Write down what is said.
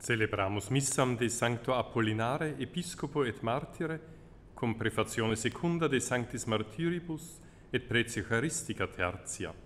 Celebramus missam de Sancto Apollinare, Episcopo et Martyre, cum prefazione secunda de Sanctis Martyribus et Pretia Charistica tertia.